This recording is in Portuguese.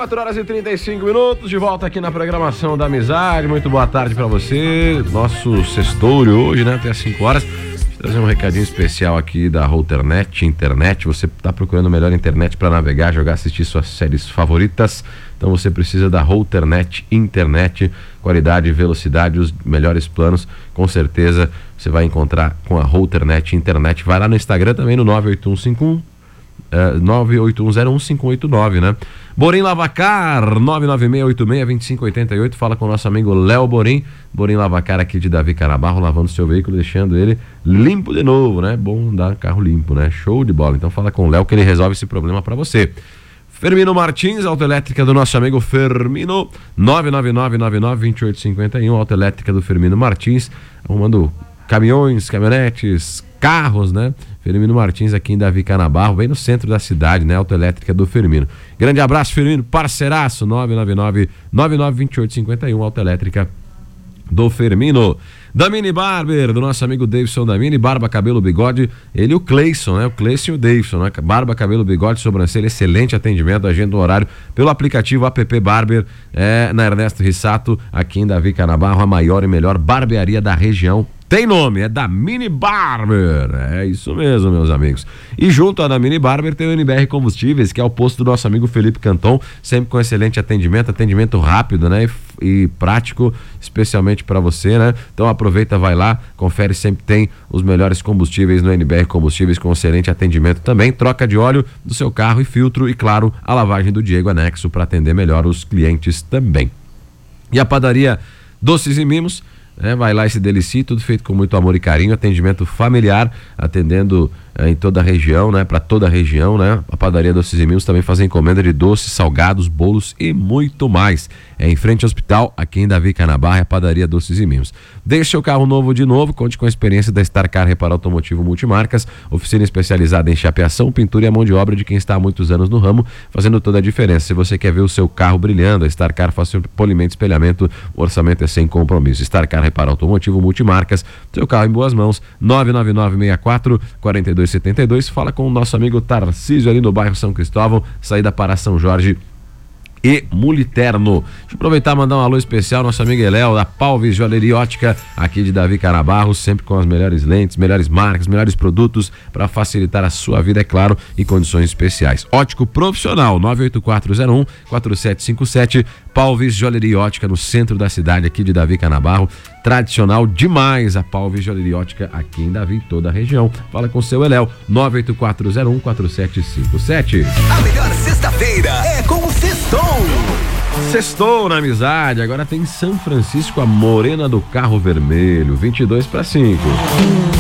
4h35, de volta aqui na programação da Amizade. Muito boa tarde pra você. Nosso sextouro hoje, né, até às 5 horas. Trazer um recadinho especial aqui da Routernet Internet. Você está procurando a melhor internet para navegar, jogar, assistir suas séries favoritas. Então você precisa da Routernet Internet. Qualidade e velocidade, os melhores planos. Com certeza você vai encontrar com a Routernet Internet. Vai lá no Instagram também no 98151 981015189, né? Borim Lavacar, 996862588. Fala com o nosso amigo Léo Borim. Borim Lavacar aqui de Davi Canabarro, lavando seu veículo, deixando ele limpo de novo, né? Bom dar carro limpo, né? Show de bola. Então fala com o Léo que ele resolve esse problema pra você. Fermino Martins, autoelétrica do nosso amigo Fermino, 999992851, autoelétrica do Fermino Martins, arrumando caminhões, caminhonetes, carros, né? Firmino Martins aqui em Davi Canabarro, bem no centro da cidade, né? Autoelétrica do Firmino. Grande abraço, Firmino, parceiraço, 999-992851, autoelétrica do Firmino. Da Mini Barber, do nosso amigo Davidson da Mini, barba, cabelo, bigode, ele e o Cleison, né? O Cleison e o Davidson, né? Barba, cabelo, bigode, sobrancelha, excelente atendimento, agenda um horário pelo aplicativo app Barber, na Ernesto Rissato, aqui em Davi Canabarro, a maior e melhor barbearia da região. Tem nome, é da Mini Barber, é isso mesmo, meus amigos. E junto à da Mini Barber tem o NBR Combustíveis, que é o posto do nosso amigo Felipe Canton, sempre com excelente atendimento rápido, né, e prático, especialmente para você, né. Então aproveita, vai lá, confere, sempre tem os melhores combustíveis no NBR Combustíveis, com excelente atendimento também, troca de óleo do seu carro e filtro, e claro, a lavagem do Diego Anexo para atender melhor os clientes também. E a padaria Doces e Mimos, vai lá e se delicie, tudo feito com muito amor e carinho, atendimento familiar, atendendo em toda a região, né? Para toda a região, né? A padaria Doces e Mimos também faz encomenda de doces, salgados, bolos e muito mais. É em frente ao hospital, aqui em Davi Canabarro, é a padaria Doces e Mimos. Deixe seu carro novo de novo, conte com a experiência da Starcar Reparo Automotivo Multimarcas, oficina especializada em chapeação, pintura e a mão de obra de quem está há muitos anos no ramo, fazendo toda a diferença. Se você quer ver o seu carro brilhando, a Starcar faz seu polimento e espelhamento, o orçamento é sem compromisso. Starcar Reparo Automotivo Multimarcas, seu carro em boas mãos, 99964-4272. Fala com o nosso amigo Tarcísio ali no bairro São Cristóvão, saída para São Jorge e Muliterno. Deixa eu aproveitar e mandar um alô especial ao nosso amigo Eléo da Palvis Joalheria Ótica, aqui de Davi Canabarro, sempre com as melhores lentes, melhores marcas, melhores produtos para facilitar a sua vida, é claro, em condições especiais. Ótico profissional, 98401-4757, Palvis Joalheria Ótica, no centro da cidade, aqui de Davi Canabarro. Tradicional demais a Palvis Joalheria Ótica aqui em Davi, toda a região. Fala com o seu Eléo, 98401-4757. A melhor sexta-feira é com o Sextou. Sextou na Amizade, agora tem São Francisco, a Morena do Carro Vermelho, 22 para 5.